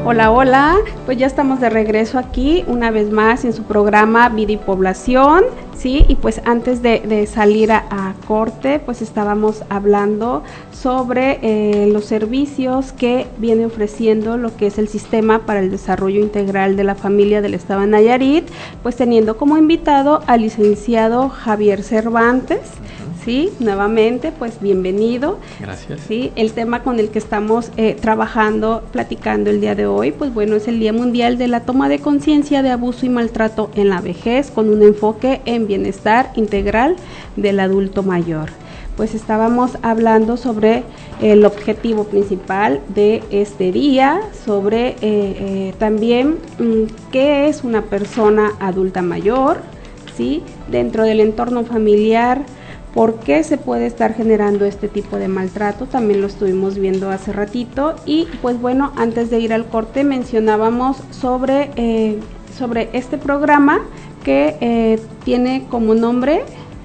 Hola, hola, pues ya estamos de regreso aquí una vez más en su programa Vida y Población, ¿sí? Y pues antes de salir a corte, pues estábamos hablando sobre los servicios que viene ofreciendo lo que es el Sistema para el Desarrollo Integral de la Familia del Estado de Nayarit, pues teniendo como invitado al licenciado Javier Cervantes. Sí, nuevamente, pues bienvenido. Gracias. Sí, el tema con el que estamos trabajando, platicando el día de hoy, pues bueno, es el Día Mundial de la Toma de Conciencia de Abuso y Maltrato en la Vejez, con un enfoque en bienestar integral del adulto mayor. Pues estábamos hablando sobre el objetivo principal de este día, sobre también qué es una persona adulta mayor, ¿sí? Dentro del entorno familiar. ¿Por qué se puede estar generando este tipo de maltrato? También lo estuvimos viendo hace ratito. Y pues bueno, antes de ir al corte mencionábamos sobre este programa que tiene como nombre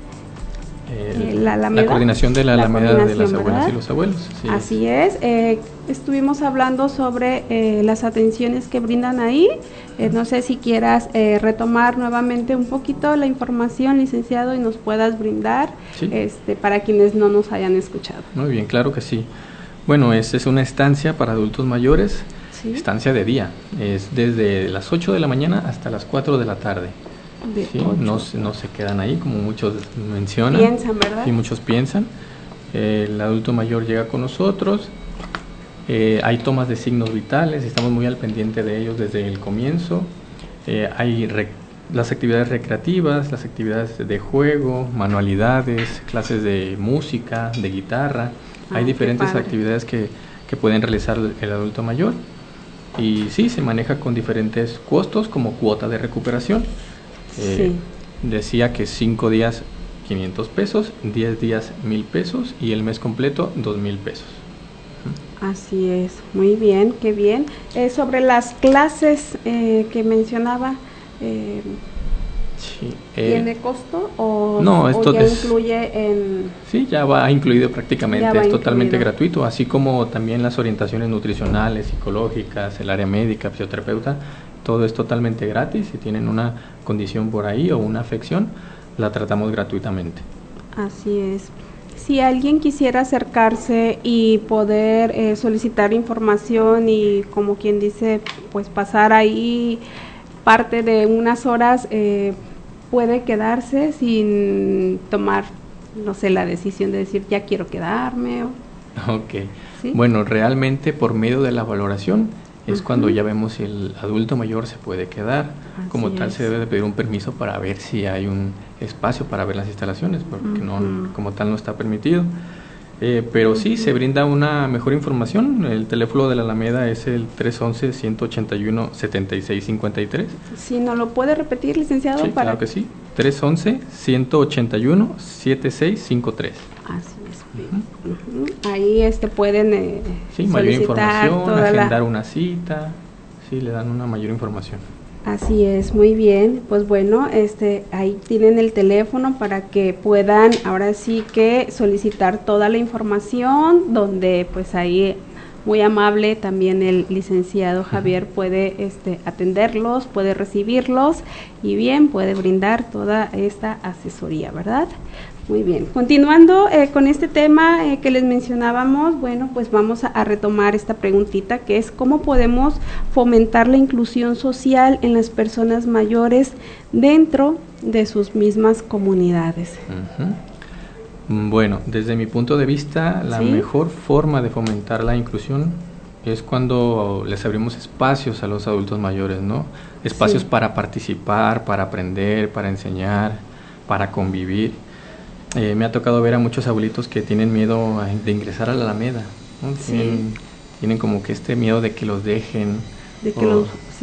la coordinación de la Alameda de las Abuelas y los Abuelos. Sí, así es. Estuvimos hablando sobre las atenciones que brindan ahí. No sé si quieras retomar nuevamente un poquito la información, licenciado, y nos puedas brindar, sí, para quienes no nos hayan escuchado. Muy bien, claro que sí. Bueno, es una estancia para adultos mayores, sí, estancia de día. Es desde las 8 de la mañana hasta las 4 de la tarde. Sí, no se quedan ahí, como muchos mencionan. Piensan, ¿verdad? Y muchos piensan. El adulto mayor llega con nosotros. Hay tomas de signos vitales, estamos muy al pendiente de ellos desde el comienzo. Hay las actividades recreativas, las actividades de juego, manualidades, clases de música, de guitarra. Hay diferentes actividades que pueden realizar el adulto mayor. Y sí, se maneja con diferentes costos como cuota de recuperación. Sí. Decía que 5 días 500 pesos, 10 días 1000 pesos y el mes completo 2000 pesos. Así es, muy bien, qué bien. Sobre las clases que mencionaba, sí, ¿tiene costo o, no, esto ya incluye en...? Sí, ya va incluido prácticamente, es totalmente incluido. Gratuito, así como también las orientaciones nutricionales, psicológicas, el área médica, fisioterapeuta, todo es totalmente gratis. Si tienen una condición por ahí o una afección, la tratamos gratuitamente. Así es. Si alguien quisiera acercarse y poder solicitar información y, como quien dice, pues pasar ahí parte de unas horas, puede quedarse sin tomar, no sé, la decisión de decir ya quiero quedarme. Ok. ¿Sí? Bueno, realmente por medio de la valoración es cuando ya vemos si el adulto mayor se puede quedar. Así como tal se debe de pedir un permiso para ver si hay un espacio para ver las instalaciones, porque no, como tal no está permitido. Pero sí, se brinda una mejor información. El teléfono de la Alameda es el 311-181-7653. Sí, ¿no lo puede repetir, licenciado? Sí, claro que sí. 311-181-7653. Así es. Ahí pueden sí, mayor información, agendar una cita. Sí, le dan una mayor información. Así es, muy bien. Pues bueno, ahí tienen el teléfono para que puedan ahora sí que solicitar toda la información, donde pues ahí muy amable también el licenciado Javier puede atenderlos, puede recibirlos y bien puede brindar toda esta asesoría, ¿verdad? Muy bien, continuando con este tema que les mencionábamos, bueno, pues vamos a retomar esta preguntita, que es ¿cómo podemos fomentar la inclusión social en las personas mayores dentro de sus mismas comunidades? Bueno, desde mi punto de vista, la mejor forma de fomentar la inclusión es cuando les abrimos espacios a los adultos mayores, ¿no? Espacios para participar, para aprender, para enseñar, para convivir. Me ha tocado ver a muchos abuelitos que tienen miedo de ingresar a la Alameda, ¿no? Tienen como que miedo de que los dejen. De que los